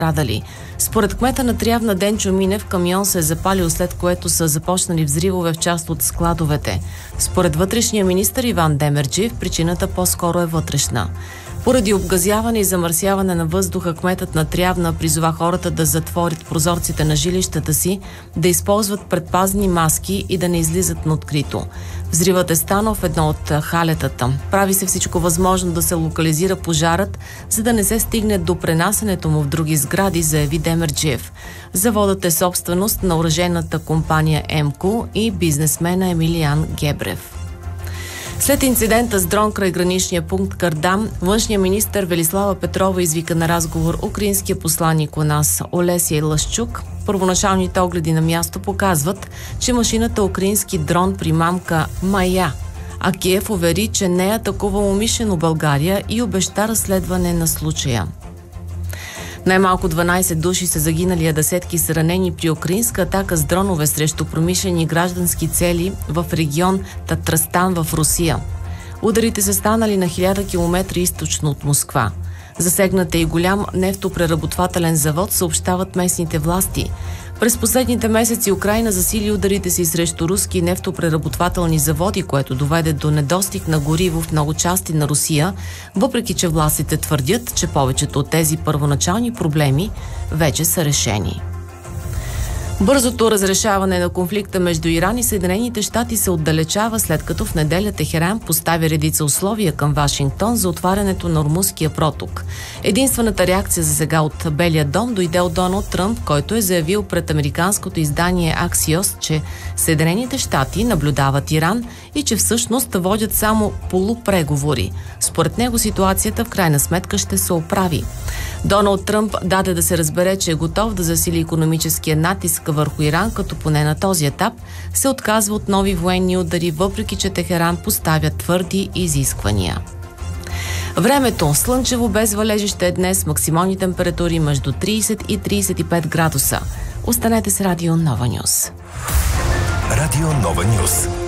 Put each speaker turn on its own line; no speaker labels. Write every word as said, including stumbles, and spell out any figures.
пострадали. Според кмета на Трявна Денчо Минев, камион се е запалил, след което са започнали взривове в част от складовете. Според вътрешния министър Иван Демерджиев, причината по-скоро е вътрешна. Поради обгазяване и замърсяване на въздуха, кметът на Трявна призова хората да затворят прозорците на жилищата си, да използват предпазни маски и да не излизат на открито. Взривът е станал в едно от халетата. Прави се всичко възможно да се локализира пожарът, за да не се стигне до пренасенето му в други сгради, заяви Демерджиев. Заводът е собственост на оръжейната компания ЕМКО и бизнесмена Емилиан Гебрев. След инцидента с дрон край граничния пункт Кардам, външният министър Велислава Петрова извика на разговор украинския посланик у нас Олесия Лъшчук. Първоначалните огледи на място показват, че машината украински дрон примамка Мая, а Киев увери, че не е атакувал умишлено България и обеща разследване на случая. Най-малко дванайсет души са загинали, а десетки са ранени при украинска атака с дронове срещу промишлени граждански цели в регион Татрастан в Русия. Ударите са станали на хиляда километра източно от Москва. Засегнат е и голям нефтопреработвателен завод, съобщават местните власти. През последните месеци Украйна засили ударите си срещу руски нефтопреработвателни заводи, което доведе до недостиг на гориво в много части на Русия, въпреки че властите твърдят, че повечето от тези първоначални проблеми вече са решени. Бързото разрешаване на конфликта между Иран и Съединените щати се отдалечава, след като в неделя Техеран постави редица условия към Вашингтон за отварянето на Ормузския проток. Единствената реакция за сега от Белия дом дойде от Доналд Тръмп, който е заявил пред американското издание Axios, че Съединените щати наблюдават Иран и че всъщност водят само полупреговори. Според него ситуацията в крайна сметка ще се оправи. Доналд Тръмп даде да се разбере, че е готов да засили икономическия натиск върху Иран, като поне на този етап се отказва от нови военни удари, въпреки че Техеран поставя твърди изисквания. Времето. Слънчево без валежище е днес, максимални температури между трийсет и трийсет и пет градуса. Останете с Радио Нова Нюс.
Радио Нова Нюс.